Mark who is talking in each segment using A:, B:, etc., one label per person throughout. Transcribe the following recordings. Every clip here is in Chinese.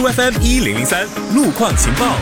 A: FM1003 路况情报。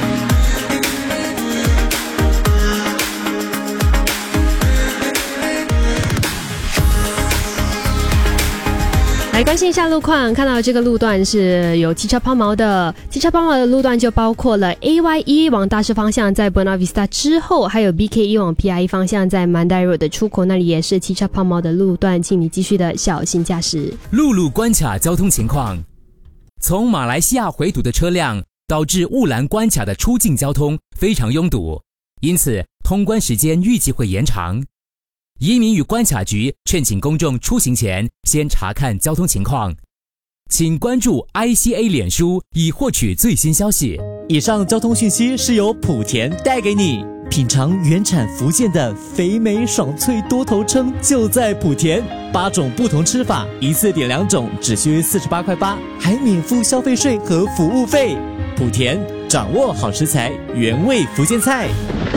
B: 来关心一下路况，看到这个路段是有汽车抛锚的，汽车抛锚的路段就包括了 AY1 往大势方向在 Buona Vista 之后，还有 BK1 往 PI 方向在 Mandai Road 的出口那里也是汽车抛锚的路段，请你继续的小心驾驶。
C: 陆路关卡交通情况，从马来西亚回堵的车辆导致雾兰关卡的出境交通非常拥堵，因此通关时间预计会延长。移民与关卡局劝请公众出行前先查看交通情况，请关注 ICA 脸书以获取最新消息。
D: 以上交通讯息是由莆田带给你。品尝原产福建的肥美爽脆多头鲭就在莆田，8种不同吃法，一次点2种只需48块8，还免付消费税和服务费。莆田掌握好食材，原味福建菜。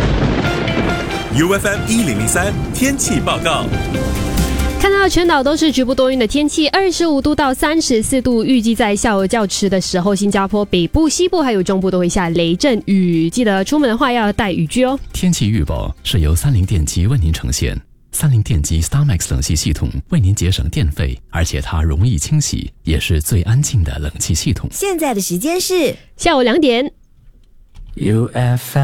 A: UFM1003 天气报告。
B: 看到全岛都是局部多云的天气，25度到34度，预计在下午较迟的时候，新加坡北部、西部还有中部都会下雷阵雨，记得出门的话要带雨具哦。
E: 天气预报是由三菱电机为您呈现。三菱电机 StarMax 冷气系统为您节省电费，而且它容易清洗，也是最安静的冷气系统。
F: 现在的时间是
B: 下午2点。
G: UFM